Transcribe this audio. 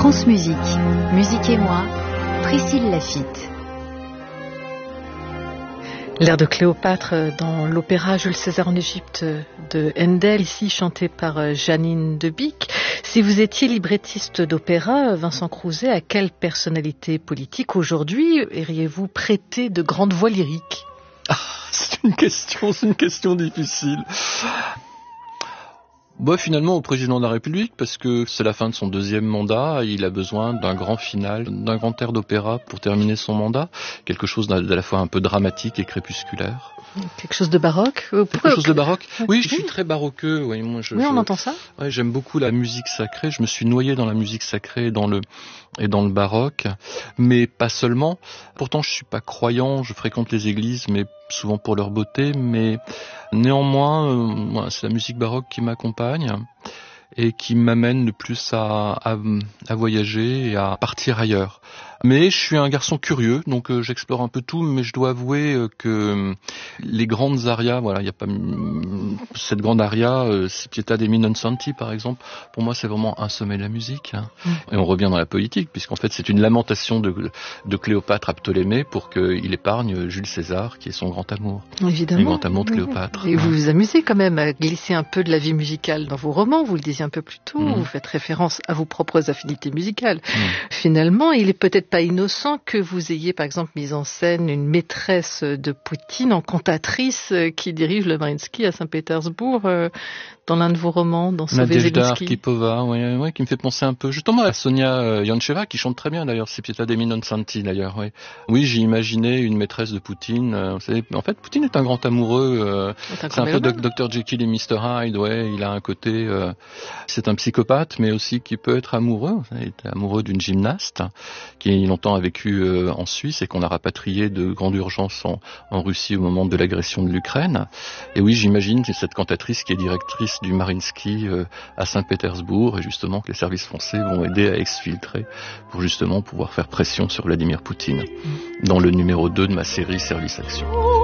France Musique, Musique et moi, Priscille Laffitte. L'air de Cléopâtre dans l'opéra Jules César en Égypte de Handel, ici chanté par Janine Debic. Si vous étiez librettiste d'opéra, Vincent Crouzet, à quelle personnalité politique aujourd'hui iriez-vous prêter de grandes voix lyriques ? C'est une question difficile. Finalement au président de la République, parce que c'est la fin de son deuxième mandat, il a besoin d'un grand final, d'un grand air d'opéra pour terminer son mandat, quelque chose d'à la fois un peu dramatique et crépusculaire. Quelque chose de baroque ? Quelque chose de baroque ? Oui, je suis très baroqueux. Oui, on entend ça. Ouais, j'aime beaucoup la musique sacrée. Je me suis noyé dans la musique sacrée et dans le baroque, mais pas seulement. Pourtant, je suis pas croyant. Je fréquente les églises, mais souvent pour leur beauté. Mais néanmoins, c'est la musique baroque qui m'accompagne et qui m'amène le plus à voyager et à partir ailleurs. Mais je suis un garçon curieux, donc j'explore un peu tout, mais je dois avouer que les grandes arias, il n'y a pas cette grande aria, Si pietà dei Innocenti par exemple, pour moi c'est vraiment un sommet de la musique. Et on revient dans la politique, puisqu'en fait c'est une lamentation de Cléopâtre à Ptolémée pour qu'il épargne Jules César, qui est son grand amour. Évidemment. Le grand amour de Cléopâtre. Et vous vous amusez quand même à glisser un peu de la vie musicale dans vos romans, vous le disiez un peu plus tôt, vous faites référence à vos propres affinités musicales. Finalement, il est peut-être pas innocent que vous ayez par exemple mis en scène une maîtresse de Poutine en cantatrice qui dirige le Mariinsky à Saint-Pétersbourg dans l'un de vos romans, dans Nadejda Arkhipova, qui me fait penser un peu justement à Sonia Yoncheva, qui chante très bien d'ailleurs, Si pietà dei Innocenti d'ailleurs. Oui, j'ai imaginé une maîtresse de Poutine. Vous savez, en fait, Poutine est un grand amoureux. C'est un peu Dr Jekyll et Mr Hyde. Il a un côté. C'est un psychopathe, mais aussi qui peut être amoureux. Il était amoureux d'une gymnaste qui longtemps a vécu en Suisse et qu'on a rapatrié de grande urgence en Russie au moment de l'agression de l'Ukraine. Et oui, j'imagine cette cantatrice qui est directrice du Mariinsky à Saint-Pétersbourg, et justement que les services français vont aider à exfiltrer pour justement pouvoir faire pression sur Vladimir Poutine dans le numéro 2 de ma série Service Action.